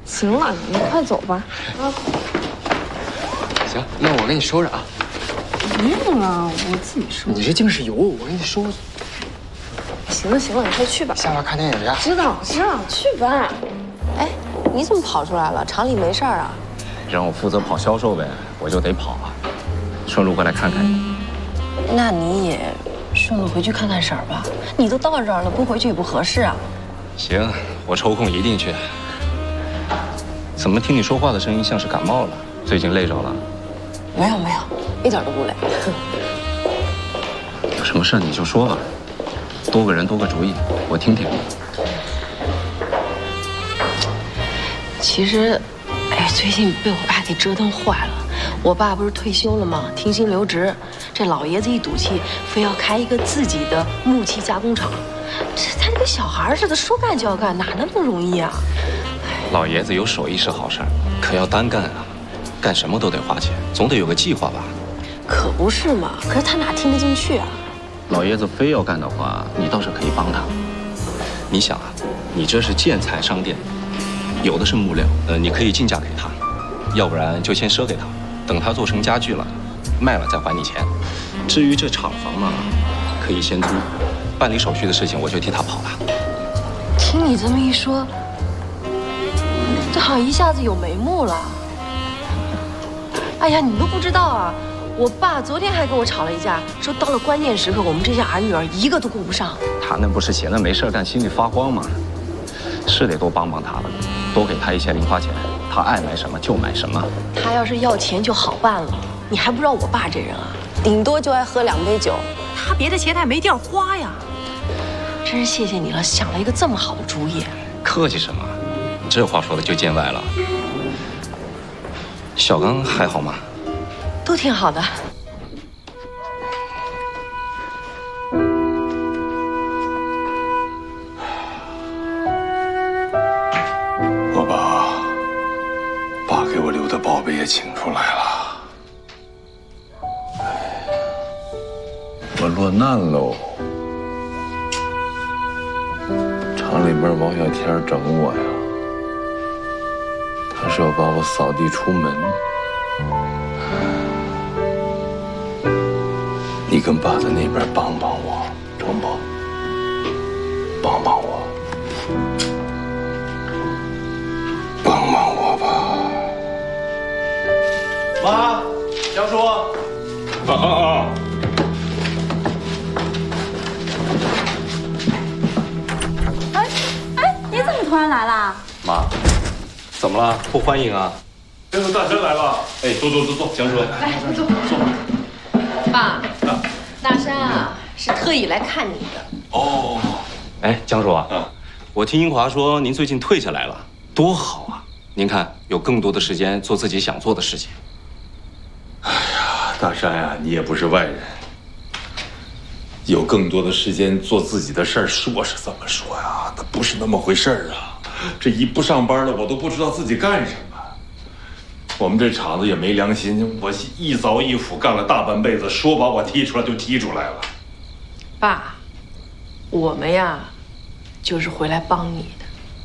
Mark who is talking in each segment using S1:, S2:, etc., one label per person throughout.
S1: 行了，你快走吧。啊，
S2: 行，那我给你收拾啊。
S1: 不用了，我自己收。
S2: 你这净是油，我给你收拾。
S1: 行了行了，你快去吧。
S2: 下边看电影去。
S1: 知道，去吧。
S3: 哎，你怎么跑出来了？厂里没事儿啊？
S4: 让我负责跑销售呗，我就得跑啊。顺路过来看看你。
S3: 那你也顺路回去看看婶儿吧。你都到这儿了，不回去也不合适啊。
S4: 行，我抽空一定去。怎么听你说话的声音像是感冒了？最近累着了？
S3: 没有，一点都不累。
S4: 有什么事你就说吧，多个人多个主意，我听听。
S3: 其实，最近被我爸给折腾坏了。我爸不是退休了吗？停薪留职，这老爷子一赌气，非要开一个自己的木器加工厂。他跟小孩似的，说干就要干，哪那么容易啊？
S4: 老爷子有手艺是好事儿，可要单干啊，干什么都得花钱，总得有个计划吧？
S3: 可不是嘛，可是他哪听得进去啊？
S4: 老爷子非要干的话，你倒是可以帮他。你想啊，你这是建材商店，有的是木料，你可以进价给他，要不然就先赊给他，等他做成家具了，卖了再还你钱。至于这厂房嘛，可以先租，办理手续的事情我就替他跑了。
S3: 听你这么一说，这好像一下子有眉目了。哎呀，你都不知道啊！我爸昨天还跟我吵了一架，说到了关键时刻，我们这些儿女一个都顾不上。
S4: 他那不是闲的没事干，心里发慌吗？是得多帮帮他了，多给他一些零花钱，他爱买什么就买什么。
S3: 他要是要钱就好办了，你还不知道我爸这人啊，顶多就爱喝2杯酒，他别的钱他也没地儿花呀。真是谢谢你了，想了一个这么好的主意。
S4: 客气什么？这话说的就见外了。小刚还好吗？
S3: 都挺好的。
S5: 我把爸给我留的宝贝也请出来了，我落难喽。厂里面王小天整我呀，他是要把我扫地出门。你跟爸在那边帮帮我，成不？帮帮我，帮帮我吧。
S6: 妈，江叔。
S1: 你怎么突然来啦？
S4: 妈，怎么了？不欢迎啊？
S6: 这个大山来了。哎，坐，江叔。
S3: 来，坐。爸，大山啊，是特意来看你的。
S4: 哦，哎，江叔啊，我听英华说您最近退下来了，多好啊！您看，有更多的时间做自己想做的事情。
S5: 哎呀，大山呀，你也不是外人，有更多的时间做自己的事儿，说是这么说呀，那不是那么回事儿啊。这一不上班了，我都不知道自己干什么。我们这厂子也没良心，我一凿一斧干了大半辈子，说把我踢出来就踢出来了。
S3: 爸，我们呀，就是回来帮你的。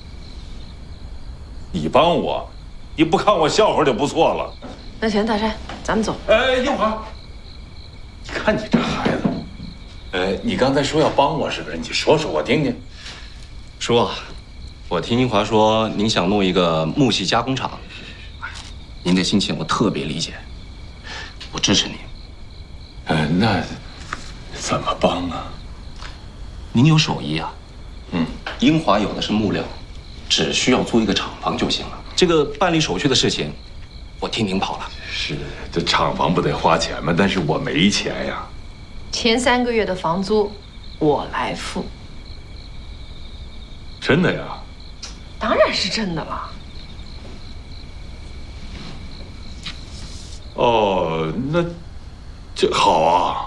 S5: 你帮我，你不看我笑话就不错了。
S3: 那行，大山，咱们走。
S5: 哎，英华，你看你这孩子，你刚才说要帮我是不是？你说说我听听。
S4: 叔，我听英华说您想弄一个木器加工厂。您的心情我特别理解，我支持您。
S5: 那怎么帮啊？
S4: 您有手艺啊，英华有的是木料，只需要租一个厂房就行了。这个办理手续的事情，我替您跑了。
S5: 是，这厂房不得花钱吗？但是我没钱呀。
S3: 前3个月的房租我来付。
S5: 真的呀？
S3: 当然是真的了。
S5: 哦，那这好啊。